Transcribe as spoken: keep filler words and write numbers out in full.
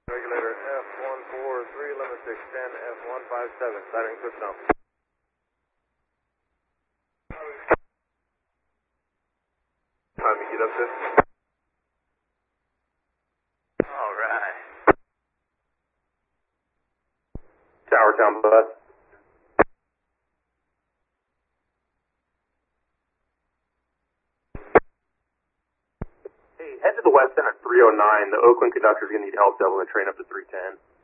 Regulator F one four three, limit six ten, F one five seven, sighting for snow. Time to get up there. All right. Tower Town bus. Hey, head to the west end at three oh nine. The Oakland conductor's going to need help doubling the train up to three ten.